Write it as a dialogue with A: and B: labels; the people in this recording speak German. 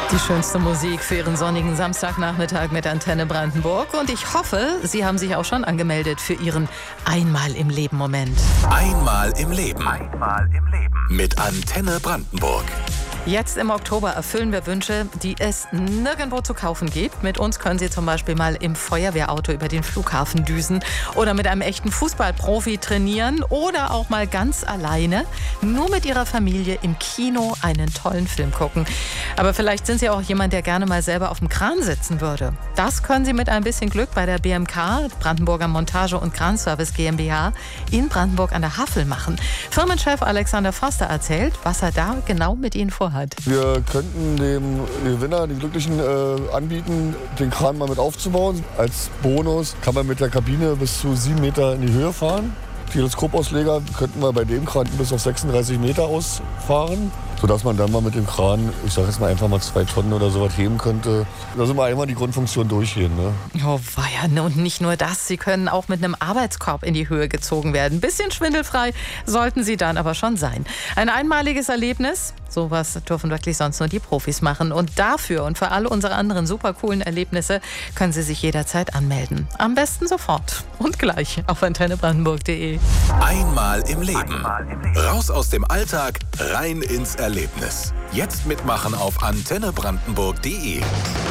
A: Die schönste Musik für Ihren sonnigen Samstagnachmittag mit Antenne Brandenburg. Und ich hoffe, Sie haben sich auch schon angemeldet für Ihren Einmal im Leben Moment.
B: Einmal im Leben. Einmal im Leben. Mit Antenne Brandenburg.
A: Jetzt im Oktober erfüllen wir Wünsche, die es nirgendwo zu kaufen gibt. Mit uns können Sie zum Beispiel mal im Feuerwehrauto über den Flughafen düsen oder mit einem echten Fußballprofi trainieren oder auch mal ganz alleine, nur mit Ihrer Familie im Kino einen tollen Film gucken. Aber vielleicht sind Sie auch jemand, der gerne mal selber auf dem Kran sitzen würde. Das können Sie mit ein bisschen Glück bei der BMK, Brandenburger Montage- und Kranservice GmbH, in Brandenburg an der Havel machen. Firmenchef Alexander Förster erzählt, was er da genau mit Ihnen vorhat.
C: Wir könnten dem Gewinner, den Glücklichen, anbieten, den Kran mal mit aufzubauen. Als Bonus kann man mit der Kabine bis zu 7 Meter in die Höhe fahren. Teleskopausleger könnten wir bei dem Kran bis auf 36 Meter ausfahren, sodass man dann mal mit dem Kran, ich sage jetzt mal einfach mal 2 Tonnen oder sowas heben könnte. Da sind wir einmal die Grundfunktion durchgehen. Ne?
A: Oh weia, und nicht nur das, Sie können auch mit einem Arbeitskorb in die Höhe gezogen werden. Bisschen schwindelfrei sollten Sie dann aber schon sein. Ein einmaliges Erlebnis, sowas dürfen wirklich sonst nur die Profis machen. Und dafür und für alle unsere anderen super coolen Erlebnisse können Sie sich jederzeit anmelden. Am besten sofort und gleich auf antennebrandenburg.de.
B: Einmal im Leben. Raus aus dem Alltag, rein ins Erlebnis. Jetzt mitmachen auf antennebrandenburg.de.